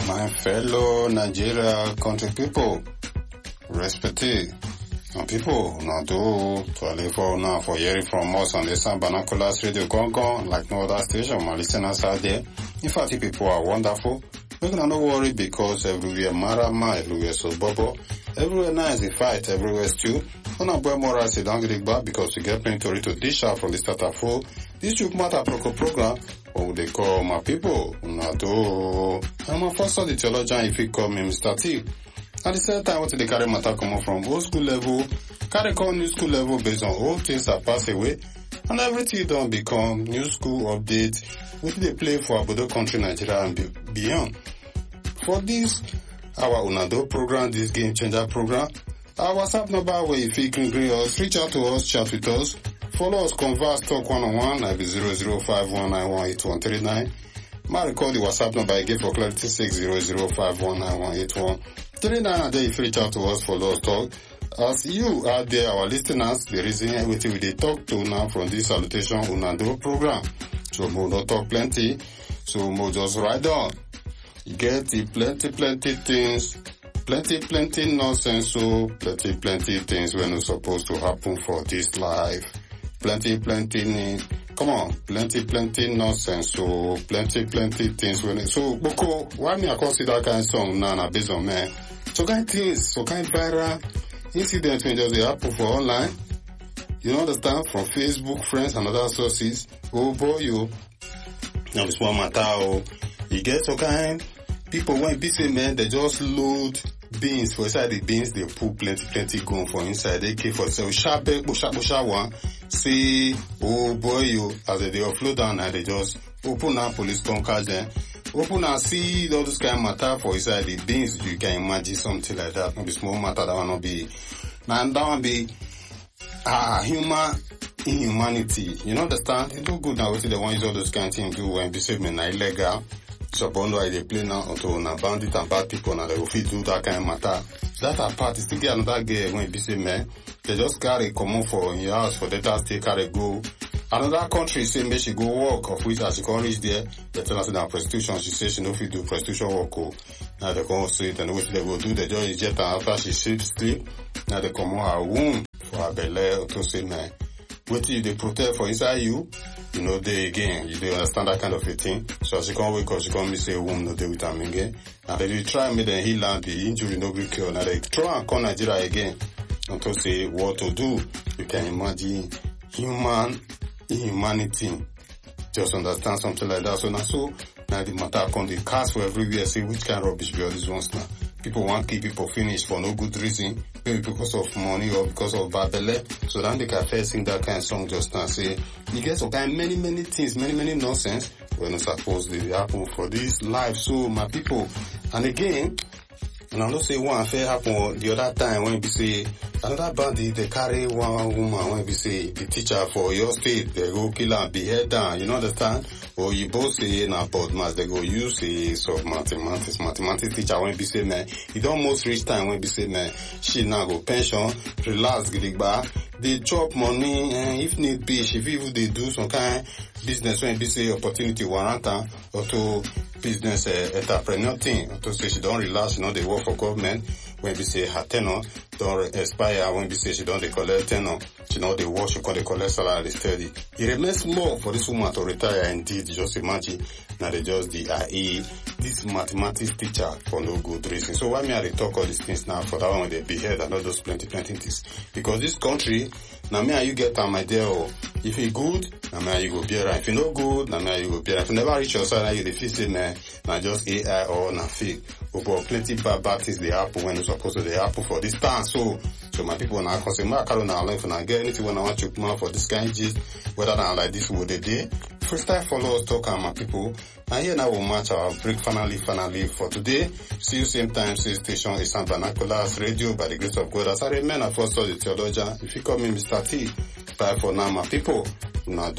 My fellow Nigeria country people, respected and people now do to live for now for hearing from us on this Binoculars Radio Gong like no other station. My listeners out there, in fact, you people are wonderful. We can not worry because everywhere marama, everywhere so bubble, everywhere now is a fight, everywhere stew. On a boy more say don't get it back because we get plenty to dish out from the start of full. This should matter program. What would they call my people? Unado. I'm a first of the theologian if he call me Mr. T. At the same time, what did they carry matter come from old school level, carry call new school level based on old things that pass away, and everything don't become new school update, which they play for Abodo country, Nigeria and beyond. For this, our Unado program, this game changer program, our WhatsApp number where if you can agree us, reach out to us, chat with us, follow us, converse, talk one-on-one, 0051918139. My record the WhatsApp number I gave for clarity 600519818139, and then if you reach out to us, follow us, talk. As you out there, our listeners, the reason everything we they talk to now from this salutation Unado program. So we'll not talk plenty, so we'll just write down. You get the plenty things, plenty nonsense, so plenty things when it's supposed to happen for this life. Plenty come on, plenty nonsense, so plenty things when it, so Boko, why me I consider that kind of song now based on man? So kind things, so kind viral incidents when just happen for online, you understand, from Facebook, friends and other sources. Oh boy, you now this one matter, you get so kind people when be say man, they just load beans for inside the beans, they put plenty gun for inside. They keep for so sharp one. Say, oh boy, you as they offload down and they just open up police come catch them. Open and see all this kind of matter for inside the beans. You can imagine something like that. Not be small matter. That one not be. Now that one be human inhumanity. You understand? It do good now. What they want use all those kind of things do when be say men are illegal. So bondo I they play now until na bandit and bad people now they will fit do that kind of matter. That apart is still get another girl when be say man, they just carry common for in your house for data stay carry go. Another country say make she go work, of which as she can reach there, they tell us that prostitution, she says she no fit do prostitution work. Now they come say it and what they will do, they just eject her after she sleep. Now they come on her womb for her belly to say man. What if they protect for inside you? You know, they again, you don't understand that kind of a thing. So she can't wake up, she can't miss a womb, no day with them again. And they try and make them heal and the injury no be cure. Now they try and call Nigeria again. And to say what to do, you can imagine humanity. Just understand something like that. So now the matter come the cast for everywhere, say which kind of rubbish be all these ones now. People want to keep people finished for no good reason, maybe because of money or because of bad belly. So then they can first sing that kind of song just now. Say, you get some kind many things, many nonsense. We're not supposed to happen for this life. So my people, and again, and I'm not saying one affair happen the other time when we say another bandit they carry one woman when we say the teacher for your state they go kill and behead down, you know understand? Or you both say na podmas they go use a sort of mathematics teacher when we say man, it almost reach time when we say man, she now go pension, relax gidigba, they chop money and if need be, if even they do some kind business when we say opportunity warrant or to business entrepreneur thing, or to say she don't relax, you know they work for government when we say her tenure don't expire, when we say she don't collect tenure, she know they work, she can collect salary steady. It remains more for this woman to retire indeed, just imagine, now they just the IE, this mathematics teacher for no good reason. So why me I talk all these things now for that one when they behead and all those plenty things? Because this country, now me and you get an idea, if you good, now me and you go bear, if you no good, now me and you go bear. If you never reach your salary, you dey feel say man, now just AI or na fake. But plenty bad things they happen when it's supposed to they happen for this time. So my people now can say, my car now life and I get anything when I want to come for this kind of gist, whether now like this would they do. First time follow us talk and my people. And here now we'll match our break finally for today. See you same time, same station, is Binoculars Radio by the grace of God. As I remain, I first saw the theologian. If you call me Mr. T, bye for now, my people. Now